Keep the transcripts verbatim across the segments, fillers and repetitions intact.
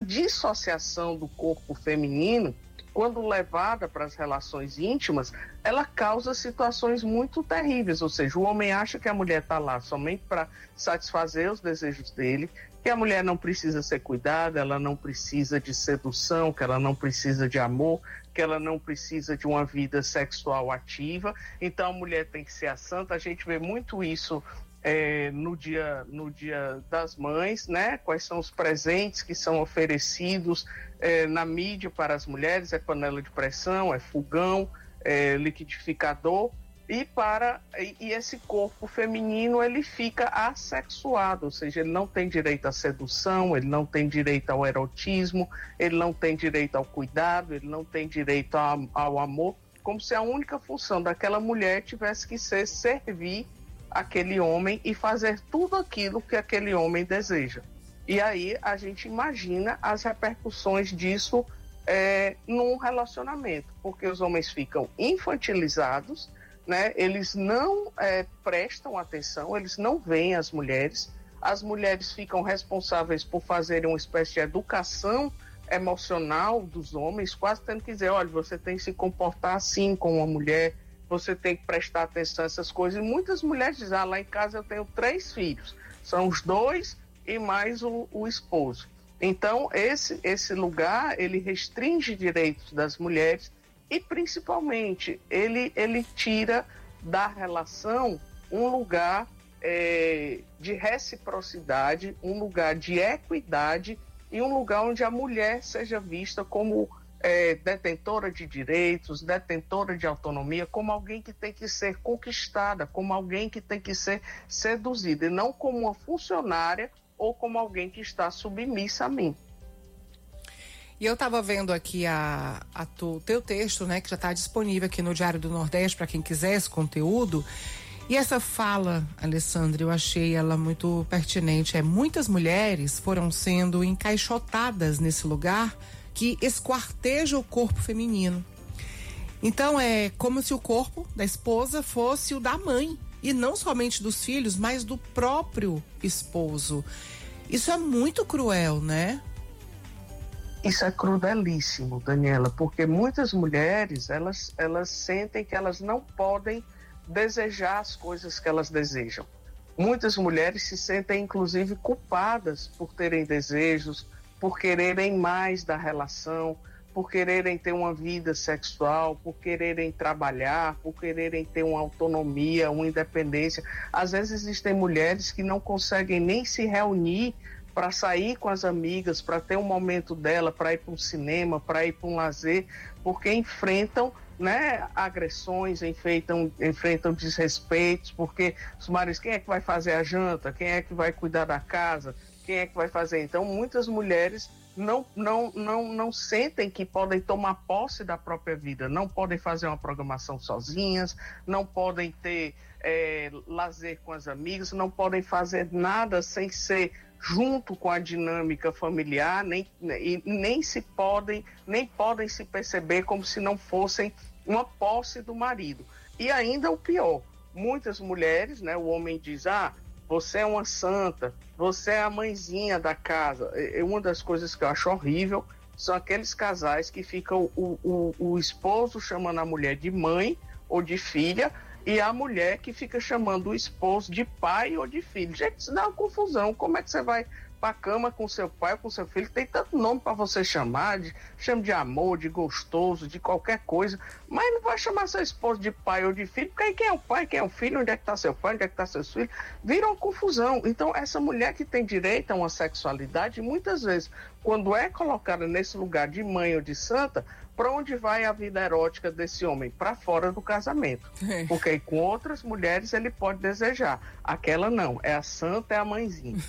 dissociação do corpo feminino, quando levada para as relações íntimas, ela causa situações muito terríveis, ou seja, o homem acha que a mulher está lá somente para satisfazer os desejos dele, que a mulher não precisa ser cuidada, ela não precisa de sedução, que ela não precisa de amor, que ela não precisa de uma vida sexual ativa, então a mulher tem que ser a santa. A gente vê muito isso É, no dia, no dia das mães, né? Quais são os presentes que são oferecidos é, na mídia para as mulheres? É panela de pressão, é fogão, é liquidificador, e para e, e esse corpo feminino ele fica assexuado, ou seja, ele não tem direito à sedução, ele não tem direito ao erotismo, ele não tem direito ao cuidado, ele não tem direito ao, ao amor, como se a única função daquela mulher tivesse que ser servir aquele homem e fazer tudo aquilo que aquele homem deseja. E aí a gente imagina as repercussões disso é, num relacionamento, porque os homens ficam infantilizados, né? Eles não é, prestam atenção, eles não veem as mulheres, as mulheres ficam responsáveis por fazerem uma espécie de educação emocional dos homens, quase tendo que dizer, olha, você tem que se comportar assim com uma mulher, você tem que prestar atenção a essas coisas. E muitas mulheres dizem, ah, lá em casa eu tenho três filhos, são os dois e mais o, o esposo. Então, esse, esse lugar, ele restringe direitos das mulheres e, principalmente, ele, ele tira da relação um lugar é, de reciprocidade, um lugar de equidade e um lugar onde a mulher seja vista como É, detentora de direitos, detentora de autonomia, como alguém que tem que ser conquistada, como alguém que tem que ser seduzida, e não como uma funcionária ou como alguém que está submissa a mim. E eu estava vendo aqui a, a tu, teu texto, né, que já está disponível aqui no Diário do Nordeste para quem quiser esse conteúdo. E essa fala, Alessandra, eu achei ela muito pertinente. É, muitas mulheres foram sendo encaixotadas nesse lugar que esquarteja o corpo feminino. Então é como se o corpo da esposa fosse o da mãe, e não somente dos filhos, mas do próprio esposo. Isso é muito cruel, né? Isso é crudelíssimo, Daniela, porque muitas mulheres, elas, elas sentem que elas não podem desejar as coisas que elas desejam. Muitas mulheres se sentem, inclusive, culpadas por terem desejos, por quererem mais da relação, por quererem ter uma vida sexual, por quererem trabalhar, por quererem ter uma autonomia, uma independência. Às vezes existem mulheres que não conseguem nem se reunir para sair com as amigas, para ter um momento dela, para ir para um cinema, para ir para um lazer, porque enfrentam, né, agressões, enfrentam, enfrentam desrespeitos, porque os maridos, quem é que vai fazer a janta? Quem é que vai cuidar da casa? Quem é que vai fazer? Então, muitas mulheres não, não, não, não sentem que podem tomar posse da própria vida, não podem fazer uma programação sozinhas, não podem ter é, lazer com as amigas, não podem fazer nada sem ser junto com a dinâmica familiar, nem, e nem se podem, nem podem se perceber como se não fossem uma posse do marido. E ainda o pior, muitas mulheres, né, o homem diz, ah, você é uma santa, você é a mãezinha da casa. E uma das coisas que eu acho horrível são aqueles casais que ficam o, o, o esposo chamando a mulher de mãe ou de filha, e a mulher que fica chamando o esposo de pai ou de filho. Gente, isso dá uma confusão. Como é que você vai pra cama com seu pai ou com seu filho? Tem tanto nome para você chamar, de, chama de amor, de gostoso, de qualquer coisa, mas não vai chamar seu esposo de pai ou de filho, porque aí quem é o pai, quem é o filho, onde é que tá seu pai, onde é que tá seus filhos? Vira uma confusão. Então essa mulher que tem direito a uma sexualidade, muitas vezes, quando é colocada nesse lugar de mãe ou de santa, para onde vai a vida erótica desse homem? Para fora do casamento. É. Porque aí, com outras mulheres ele pode desejar. Aquela não, é a santa, é a mãezinha.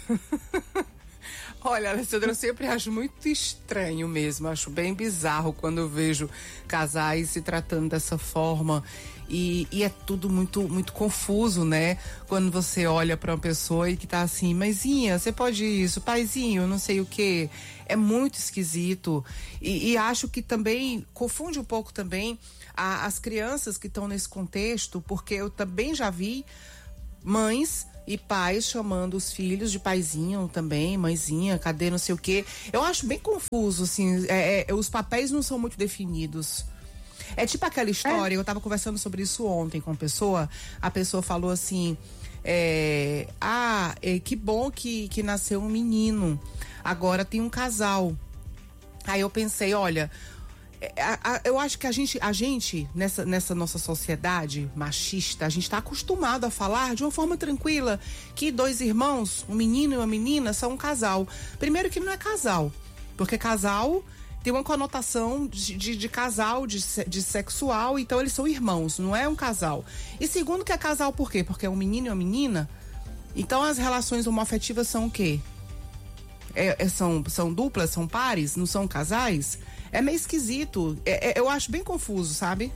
Olha, Alessandra, eu sempre acho muito estranho mesmo, acho bem bizarro quando eu vejo casais se tratando dessa forma, e, e é tudo muito, muito confuso, né? Quando você olha para uma pessoa e que tá assim, mãezinha, você pode isso, paizinho, não sei o quê, é muito esquisito, e, e acho que também confunde um pouco também a, as crianças que estão nesse contexto, porque eu também já vi mães e pais chamando os filhos de paizinho também, mãezinha, cadê não sei o quê. Eu acho bem confuso, assim, é, é, os papéis não são muito definidos. É tipo aquela história, é. eu tava conversando sobre isso ontem com uma pessoa, a pessoa falou assim, é, ah, é, que bom que, que nasceu um menino, agora tem um casal. Aí eu pensei, olha, a, a, eu acho que a gente, a gente nessa, nessa nossa sociedade machista, a gente está acostumado a falar de uma forma tranquila que dois irmãos, um menino e uma menina, são um casal. Primeiro que não é casal, porque casal tem uma conotação de, de, de casal, de, de sexual, então eles são irmãos, não é um casal. E segundo que é casal por quê? Porque é um menino e uma menina, então as relações homoafetivas são o quê? É, é, são, são duplas, são pares, não são casais? É meio esquisito. É, é, eu acho bem confuso, sabe?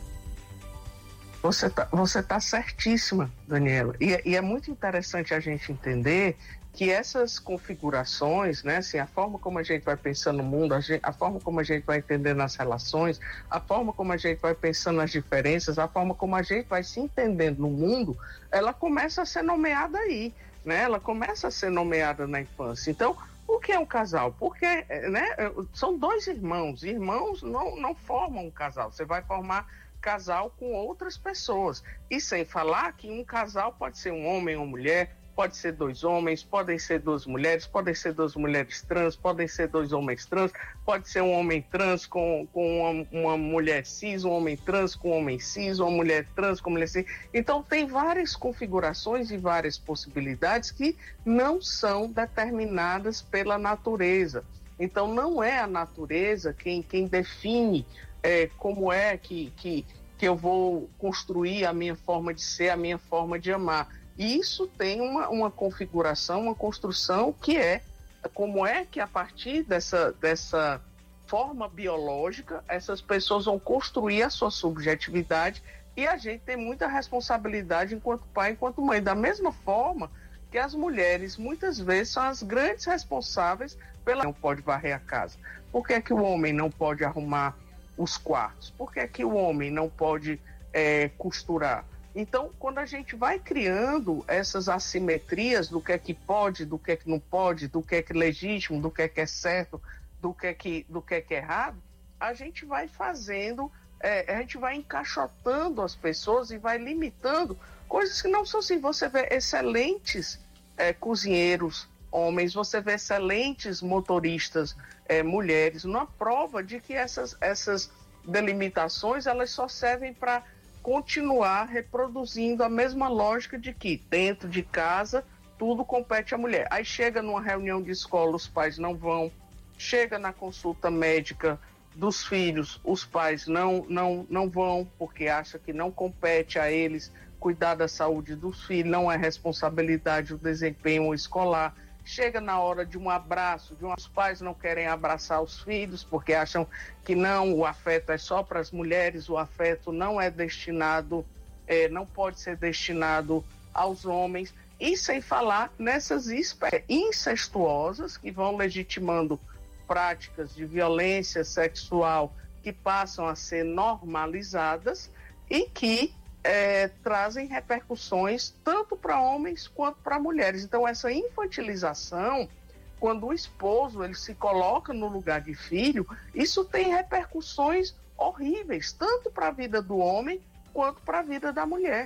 Você tá, você tá certíssima, Daniela. E, e é muito interessante a gente entender que essas configurações, né, assim, a forma como a gente vai pensando no mundo, a, gente, a forma como a gente vai entendendo as relações, a forma como a gente vai pensando nas diferenças, a forma como a gente vai se entendendo no mundo, ela começa a ser nomeada aí, né? Ela começa a ser nomeada na infância. Então, o que é um casal? Porque, né, são dois irmãos. Irmãos não, não formam um casal. Você vai formar casal com outras pessoas. E sem falar que um casal pode ser um homem ou mulher, pode ser dois homens, podem ser duas mulheres, podem ser duas mulheres trans, podem ser dois homens trans, pode ser um homem trans com, com uma, uma mulher cis, um homem trans com um homem cis, uma mulher trans com mulher cis. Então tem várias configurações e várias possibilidades que não são determinadas pela natureza. Então não é a natureza quem, quem define é, como é que, que, que eu vou construir a minha forma de ser, a minha forma de amar. E isso tem uma, uma configuração, uma construção que é como é que a partir dessa, dessa forma biológica essas pessoas vão construir a sua subjetividade, e a gente tem muita responsabilidade enquanto pai, enquanto mãe. Da mesma forma que as mulheres muitas vezes são as grandes responsáveis pela... Não pode varrer a casa. Por que é que o homem não pode arrumar os quartos? Por que é que o homem não pode é, costurar? Então, quando a gente vai criando essas assimetrias do que é que pode, do que é que não pode, do que é que é legítimo, do que é que é certo, do que é que, do que é que é errado, a gente vai fazendo, é, a gente vai encaixotando as pessoas e vai limitando coisas que não são assim. Você vê excelentes é, cozinheiros homens, você vê excelentes motoristas é, mulheres, uma prova de que essas, essas delimitações elas só servem para continuar reproduzindo a mesma lógica de que dentro de casa tudo compete à mulher. Aí chega numa reunião de escola, os pais não vão, chega na consulta médica dos filhos, os pais não, não, não vão, porque acham que não compete a eles cuidar da saúde dos filhos, não é responsabilidade do desempenho escolar. Chega na hora de um abraço, de um... os pais não querem abraçar os filhos porque acham que não, o afeto é só para as mulheres, o afeto não é destinado, é, não pode ser destinado aos homens. E sem falar nessas espécies incestuosas que vão legitimando práticas de violência sexual que passam a ser normalizadas e que É, trazem repercussões tanto para homens quanto para mulheres. Então essa infantilização, quando o esposo ele se coloca no lugar de filho, isso tem repercussões horríveis, tanto para a vida do homem quanto para a vida da mulher.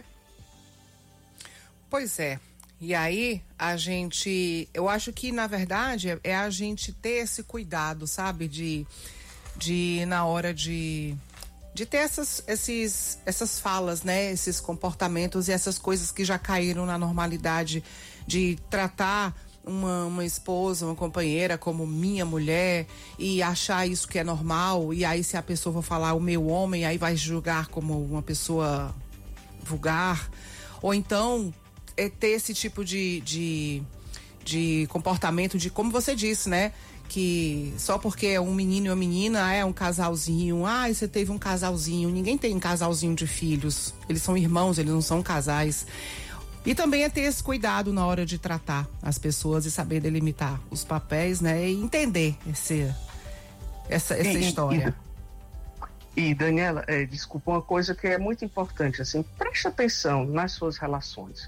Pois é. E aí a gente, eu acho que na verdade é a gente ter esse cuidado, sabe, de, de na hora de de ter essas, esses, essas falas, né, esses comportamentos e essas coisas que já caíram na normalidade, de tratar uma, uma esposa, uma companheira como minha mulher e achar isso que é normal, e aí se a pessoa for falar o meu homem, aí vai julgar como uma pessoa vulgar, ou então é ter esse tipo de, de, de comportamento de, como você disse, né, que só porque é um menino e uma menina é um casalzinho, ah, você teve um casalzinho. Ninguém tem um casalzinho de filhos, eles são irmãos, eles não são casais. E também é ter esse cuidado na hora de tratar as pessoas e saber delimitar os papéis, né, e entender esse, essa, essa e, história. E, e Daniela, é, desculpa, uma coisa que é muito importante, assim, preste atenção nas suas relações.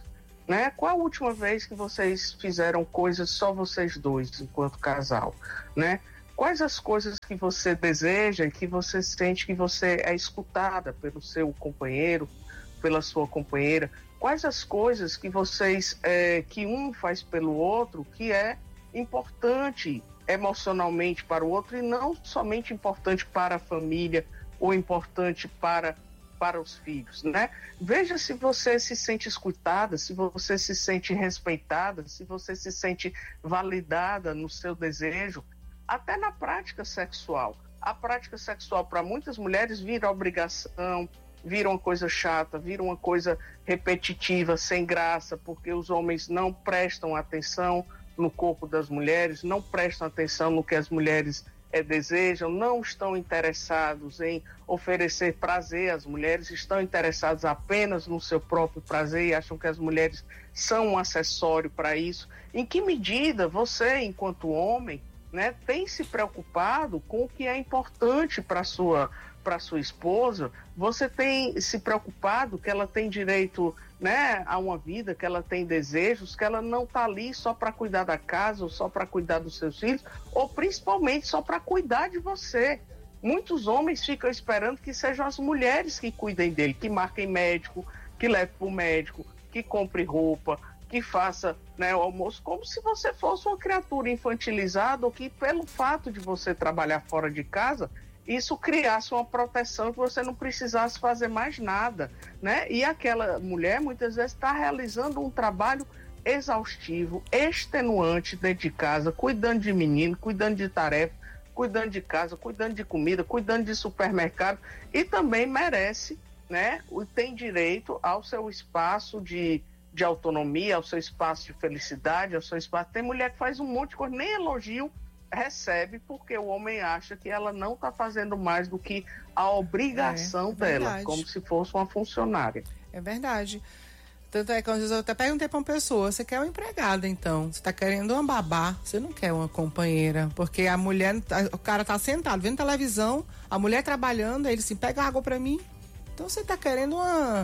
né? Qual a última vez que vocês fizeram coisas só vocês dois, enquanto casal, né? Quais as coisas que você deseja e que você sente que você é escutada pelo seu companheiro, pela sua companheira? Quais as coisas que vocês, é, que um faz pelo outro, que é importante emocionalmente para o outro e não somente importante para a família ou importante para, para os filhos, né? Veja se você se sente escutada, se você se sente respeitada, se você se sente validada no seu desejo, até na prática sexual. A prática sexual para muitas mulheres vira obrigação, vira uma coisa chata, vira uma coisa repetitiva, sem graça, porque os homens não prestam atenção no corpo das mulheres, não prestam atenção no que as mulheres é, desejam, não estão interessados em oferecer prazer às mulheres, estão interessados apenas no seu próprio prazer e acham que as mulheres são um acessório para isso. Em que medida você, enquanto homem, né, tem se preocupado com o que é importante para sua para sua esposa? Você tem se preocupado que ela tem direito, né, a uma vida, que ela tem desejos, que ela não está ali só para cuidar da casa ou só para cuidar dos seus filhos, ou principalmente só para cuidar de você? Muitos homens ficam esperando que sejam as mulheres que cuidem dele, que marquem médico, que leve para o médico, que compre roupa, que faça, né, o almoço, como se você fosse uma criatura infantilizada, ou que pelo fato de você trabalhar fora de casa, isso criasse uma proteção que você não precisasse fazer mais nada, né? E aquela mulher muitas vezes está realizando um trabalho exaustivo, extenuante dentro de casa, cuidando de menino, cuidando de tarefa, cuidando de casa, cuidando de comida, cuidando de supermercado, e também merece, né, tem direito ao seu espaço de, de autonomia, ao seu espaço de felicidade, ao seu espaço. Tem mulher que faz um monte de coisa, nem elogio recebe, porque o homem acha que ela não está fazendo mais do que a obrigação é, é dela, como se fosse uma funcionária. É verdade. Tanto é que às vezes eu até perguntei para uma pessoa: você quer uma empregada, então? Você está querendo uma babá, você não quer uma companheira, porque a mulher, o cara tá sentado vendo televisão, a mulher trabalhando, aí ele assim, pega água para mim. Então você está querendo uma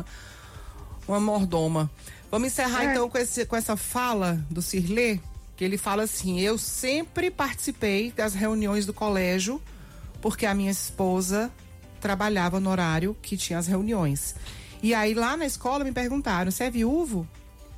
uma mordoma. Vamos encerrar é. então com, esse, com essa fala do Cirlê, que ele fala assim: eu sempre participei das reuniões do colégio porque a minha esposa trabalhava no horário que tinha as reuniões. E aí lá na escola me perguntaram: você é viúvo?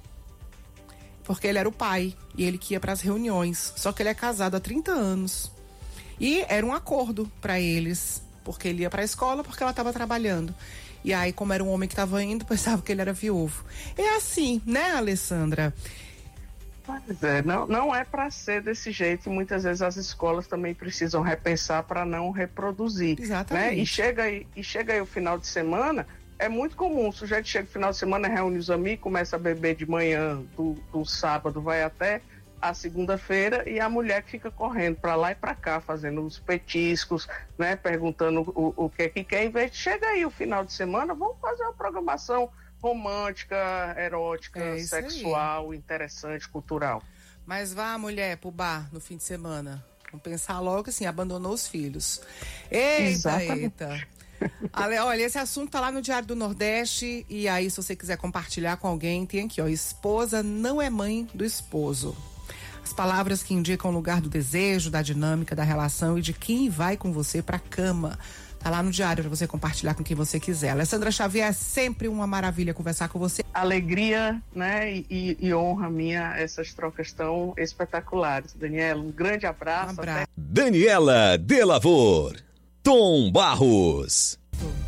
Porque ele era o pai e ele que ia para as reuniões. Só que ele é casado há trinta anos. E era um acordo para eles, porque ele ia para a escola porque ela estava trabalhando. E aí, como era um homem que estava indo, pensava que ele era viúvo. É assim, né, Alessandra? Pois é, não, não é para ser desse jeito, e muitas vezes as escolas também precisam repensar para não reproduzir. Exatamente. Né? E chega aí, e chega aí o final de semana, é muito comum, o sujeito chega no final de semana, reúne os amigos, começa a beber de manhã, do, do sábado vai até a segunda-feira, e a mulher que fica correndo para lá e para cá, fazendo os petiscos, né, perguntando o, o que é que quer, em vez de chega aí o final de semana, vamos fazer uma programação romântica, erótica, é sexual, aí. Interessante, cultural. Mas vá, mulher, pro bar no fim de semana. Vamos pensar logo assim, abandonou os filhos. Eita, Exatamente. eita. Ale, olha, esse assunto tá lá no Diário do Nordeste, e aí se você quiser compartilhar com alguém, tem aqui, ó: esposa não é mãe do esposo. As palavras que indicam o lugar do desejo, da dinâmica, da relação e de quem vai com você pra cama. Tá lá no diário para você compartilhar com quem você quiser. Alessandra Xavier, é sempre uma maravilha conversar com você. Alegria, né, e, e honra minha, essas trocas tão espetaculares. Daniela, um grande abraço. Um abraço. Até... Daniela Delavor, Tom Barros.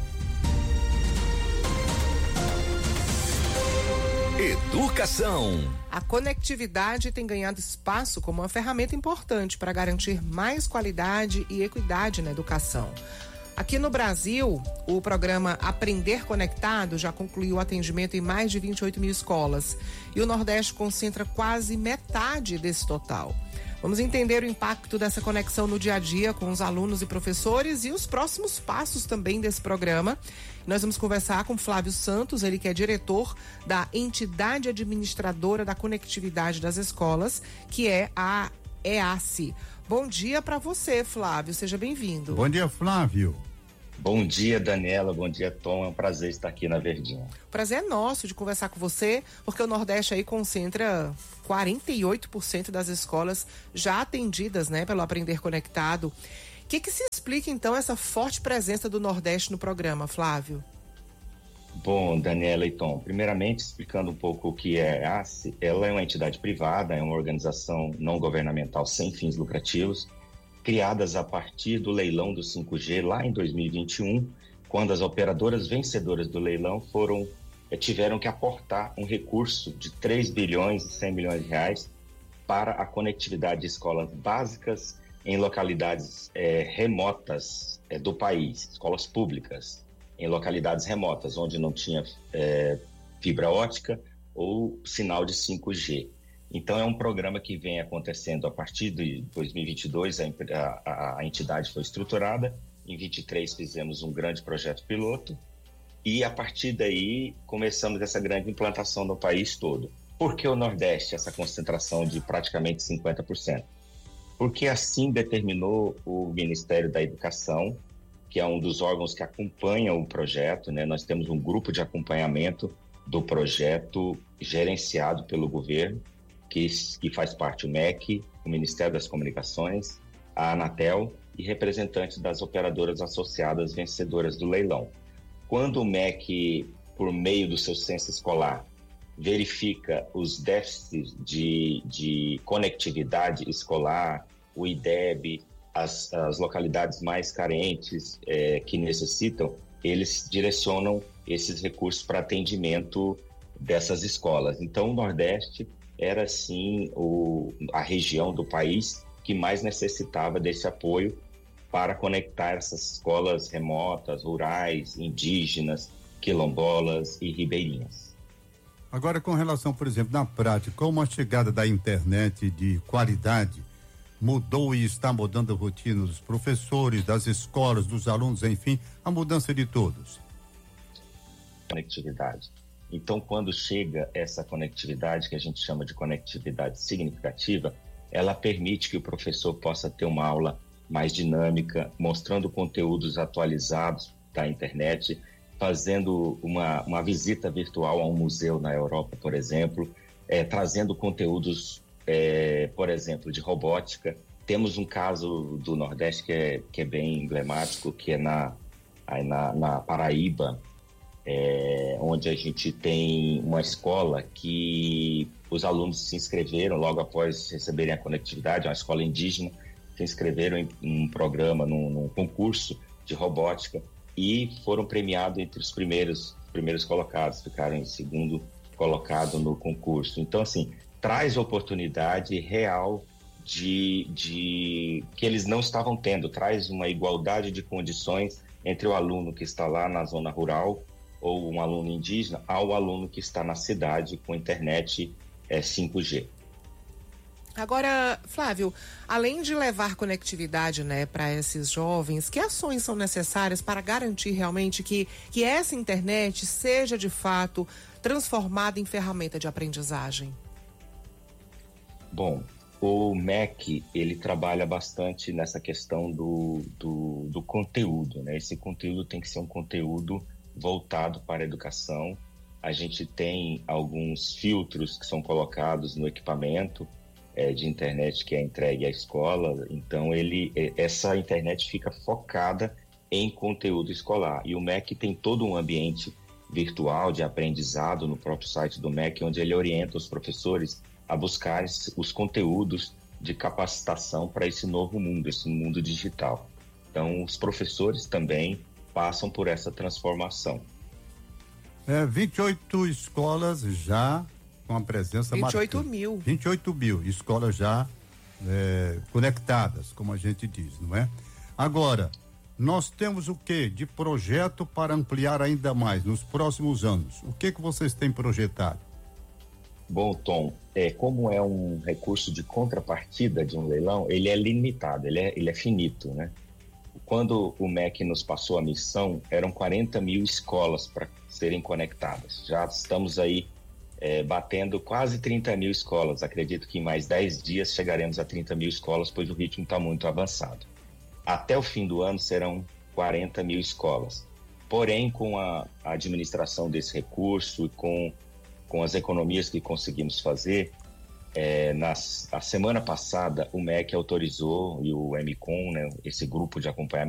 Educação. A conectividade tem ganhado espaço como uma ferramenta importante para garantir mais qualidade e equidade na educação. Aqui no Brasil, o programa Aprender Conectado já concluiu o atendimento em mais de vinte e oito mil escolas, e o Nordeste concentra quase metade desse total. Vamos entender o impacto dessa conexão no dia a dia com os alunos e professores e os próximos passos também desse programa. Nós vamos conversar com Flávio Santos, ele que é diretor da entidade administradora da conectividade das escolas, que é a E A C. Bom dia para você, Flávio, seja bem-vindo. Bom dia, Flávio. Bom dia, Daniela. Bom dia, Tom. É um prazer estar aqui na Verdinha. O prazer é nosso de conversar com você, porque o Nordeste aí concentra quarenta e oito por cento das escolas já atendidas, né, pelo Aprender Conectado. O que que se explica, então, essa forte presença do Nordeste no programa, Flávio? Bom, Daniela e Tom, primeiramente explicando um pouco o que é a ACE, ela é uma entidade privada, é uma organização não governamental sem fins lucrativos, criadas a partir do leilão do cinco G lá em dois mil e vinte e um, quando as operadoras vencedoras do leilão foram, tiveram que aportar um recurso de três bilhões e cem milhões de reais para a conectividade de escolas básicas em localidades é, remotas é, do país, escolas públicas, em localidades remotas, onde não tinha é, fibra ótica ou sinal de cinco G. Então, é um programa que vem acontecendo a partir de dois mil e vinte e dois, a, a, a entidade foi estruturada, em vinte e três fizemos um grande projeto piloto, e a partir daí começamos essa grande implantação no país todo. Por que o Nordeste, essa concentração de praticamente cinquenta por cento? Porque assim determinou o Ministério da Educação, que é um dos órgãos que acompanha o projeto, né? Nós temos um grupo de acompanhamento do projeto gerenciado pelo governo, que, que faz parte o M E C, o Ministério das Comunicações, a Anatel e representantes das operadoras associadas vencedoras do leilão. Quando o M E C, por meio do seu censo escolar, verifica os déficits de, de conectividade escolar, o I D E B, as, as localidades mais carentes é, que necessitam, eles direcionam esses recursos para atendimento dessas escolas. Então, o Nordeste era, sim, o, a região do país que mais necessitava desse apoio para conectar essas escolas remotas, rurais, indígenas, quilombolas e ribeirinhas. Agora, com relação, por exemplo, na prática, como a chegada da internet de qualidade mudou e está mudando a rotina dos professores, das escolas, dos alunos, enfim, a mudança de todos? Conectividade. Então, quando chega essa conectividade, que a gente chama de conectividade significativa, ela permite que o professor possa ter uma aula mais dinâmica, mostrando conteúdos atualizados da internet, fazendo uma, uma visita virtual a um museu na Europa, por exemplo, é, trazendo conteúdos, é, por exemplo, de robótica. Temos um caso do Nordeste que é, que é bem emblemático, que é na, aí na, na Paraíba, É, onde a gente tem uma escola que os alunos se inscreveram logo após receberem a conectividade, uma escola indígena, se inscreveram em, em um programa, num, num concurso de robótica e foram premiados entre os primeiros, primeiros colocados, ficaram em segundo colocado no concurso. Então, assim, traz oportunidade real de, de que eles não estavam tendo, traz uma igualdade de condições entre o aluno que está lá na zona rural ou um aluno indígena ao aluno que está na cidade com internet é, cinco G. Agora, Flávio, além de levar conectividade, né, para esses jovens, que ações são necessárias para garantir realmente que, que essa internet seja de fato transformada em ferramenta de aprendizagem? Bom, o M E C, ele trabalha bastante nessa questão do, do, do conteúdo, né? Esse conteúdo tem que ser um conteúdo voltado para a educação. A gente tem alguns filtros que são colocados no equipamento é, de internet que é entregue à escola, então ele, essa internet fica focada em conteúdo escolar. E o M E C tem todo um ambiente virtual de aprendizado no próprio site do M E C, onde ele orienta os professores a buscar os conteúdos de capacitação para esse novo mundo, esse mundo digital. Então, os professores também passam por essa transformação. É, vinte e oito escolas já com a presença vinte e oito marcante. mil. vinte e oito mil escolas já é, conectadas, como a gente diz, não é? Agora, nós temos o que de projeto para ampliar ainda mais nos próximos anos? O que que vocês têm projetado? Bom, Tom, é, como é um recurso de contrapartida de um leilão, ele é limitado, ele é, ele é finito, né? Quando o M E C nos passou a missão, eram quarenta mil escolas para serem conectadas. Já estamos aí é, batendo quase trinta mil escolas. Acredito que em mais dez dias chegaremos a trinta mil escolas, pois o ritmo está muito avançado. Até o fim do ano serão quarenta mil escolas. Porém, com a, a administração desse recurso e com, com as economias que conseguimos fazer, é, nas, a semana passada o M E C autorizou, e o M C O M, né, esse grupo de acompanhamento,